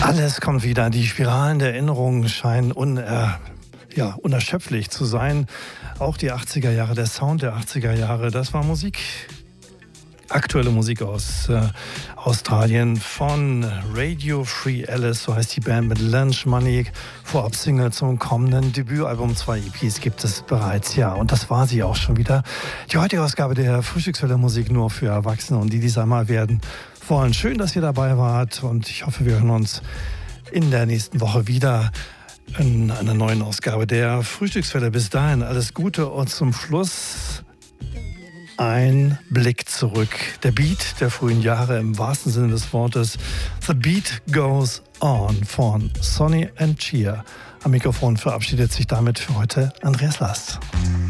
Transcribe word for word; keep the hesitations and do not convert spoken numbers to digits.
Alles kommt wieder. Die Spiralen der Erinnerungen scheinen uner, ja, unerschöpflich zu sein. Auch die achtziger Jahre, der Sound der achtziger Jahre, das war Musik. Aktuelle Musik aus äh, Australien von Radio Free Alice, so heißt die Band, mit Lunch Money. Vorab-Single zum kommenden Debütalbum. Zwei E Ps gibt es bereits, ja. Und das war sie auch schon wieder. Die heutige Ausgabe der Frühstückswelle Musik nur für Erwachsene und die, die es einmal werden wollen. Schön, dass ihr dabei wart und ich hoffe, wir hören uns in der nächsten Woche wieder in einer neuen Ausgabe der Frühstückswelle. Bis dahin alles Gute und zum Schluss ein Blick zurück. Der Beat der frühen Jahre im wahrsten Sinne des Wortes. The Beat Goes On von Sonny and Cher. Am Mikrofon verabschiedet sich damit für heute Andreas Last.